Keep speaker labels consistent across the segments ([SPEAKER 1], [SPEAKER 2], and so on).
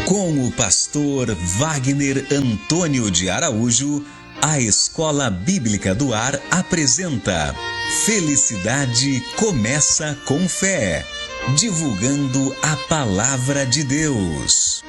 [SPEAKER 1] Com o pastor Wagner Antônio de Araújo, a Escola Bíblica do Ar apresenta Felicidade Começa com Fé, divulgando a Palavra de Deus.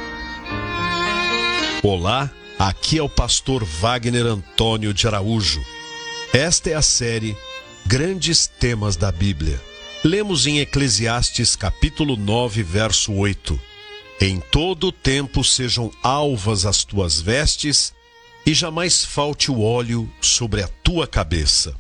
[SPEAKER 2] Olá, aqui é o pastor Wagner Antônio de Araújo. Esta é a série Grandes Temas da Bíblia. Lemos em Eclesiastes capítulo 9, verso 8. Em todo o tempo sejam alvas as tuas vestes, e jamais falte o óleo sobre a tua cabeça.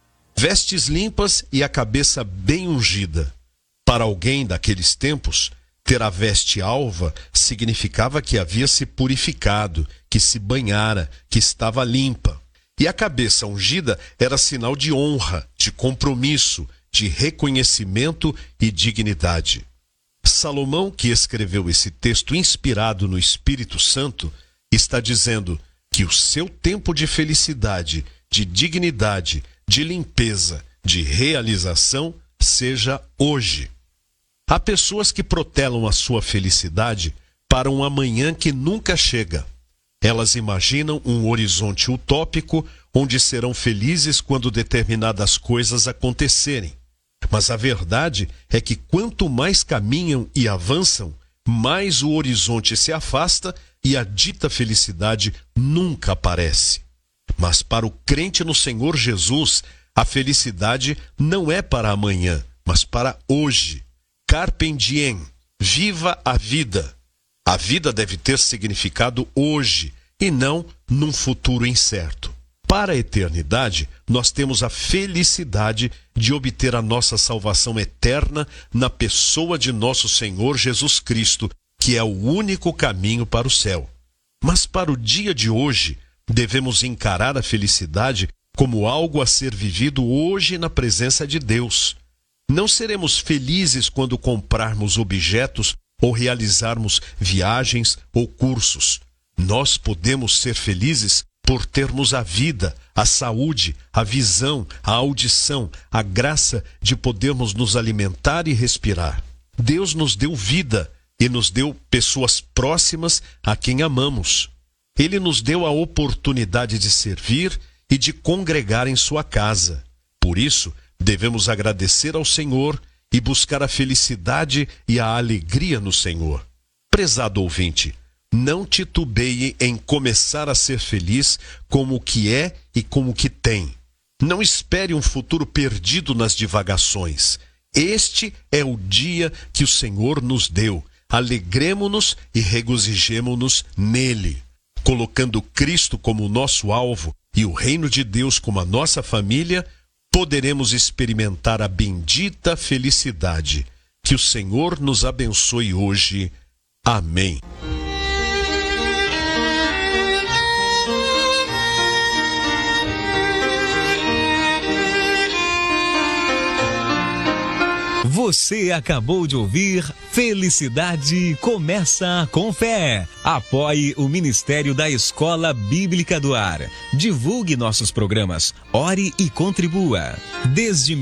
[SPEAKER 2] Vestes limpas e a cabeça bem ungida. Para alguém daqueles tempos, ter a veste alva significava que havia se purificado, que se banhara, que estava limpa. E a cabeça ungida era sinal de honra, de compromisso, de reconhecimento e dignidade. Salomão, que escreveu esse texto inspirado no Espírito Santo, está dizendo que o seu tempo de felicidade, de dignidade, de limpeza, de realização seja hoje. Há pessoas que protelam a sua felicidade para um amanhã que nunca chega. Elas imaginam um horizonte utópico onde serão felizes quando determinadas coisas acontecerem. Mas a verdade é que quanto mais caminham e avançam, mais o horizonte se afasta e a dita felicidade nunca aparece. Mas para o crente no Senhor Jesus, a felicidade não é para amanhã, mas para hoje. Carpe diem, viva a vida. A vida deve ter significado hoje e não num futuro incerto. Para a eternidade, nós temos a felicidade de obter a nossa salvação eterna na pessoa de nosso Senhor Jesus Cristo, que é o único caminho para o céu. Mas para o dia de hoje, devemos encarar a felicidade como algo a ser vivido hoje na presença de Deus. Não seremos felizes quando comprarmos objetos ou realizarmos viagens ou cursos. Nós podemos ser felizes por termos a vida, a saúde, a visão, a audição, a graça de podermos nos alimentar e respirar. Deus nos deu vida e nos deu pessoas próximas a quem amamos. Ele nos deu a oportunidade de servir e de congregar em sua casa. Por isso, devemos agradecer ao Senhor e buscar a felicidade e a alegria no Senhor. Prezado ouvinte, não titubeie em começar a ser feliz como o que é e como o que tem. Não espere um futuro perdido nas divagações. Este é o dia que o Senhor nos deu. Alegremo-nos e regozijemo-nos nele. Colocando Cristo como nosso alvo e o reino de Deus como a nossa família, poderemos experimentar a bendita felicidade. Que o Senhor nos abençoe hoje. Amém.
[SPEAKER 1] Você acabou de ouvir Felicidade Começa com Fé. Apoie o Ministério da Escola Bíblica do Ar. Divulgue nossos programas. Ore e contribua. Desde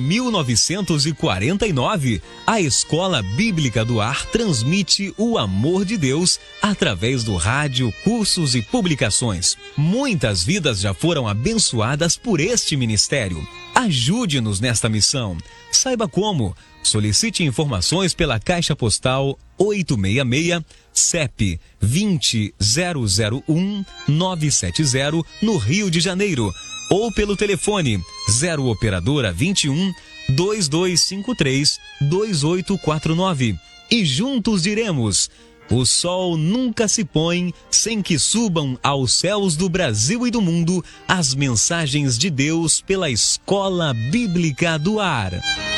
[SPEAKER 1] 1949, a Escola Bíblica do Ar transmite o amor de Deus através do rádio, cursos e publicações. Muitas vidas já foram abençoadas por este ministério. Ajude-nos nesta missão. Saiba como. Solicite informações pela Caixa Postal 866, CEP 20001-970, no Rio de Janeiro, ou pelo telefone 0 operadora 21 2253 2849. E juntos diremos: o sol nunca se põe sem que subam aos céus do Brasil e do mundo as mensagens de Deus pela Escola Bíblica do Ar.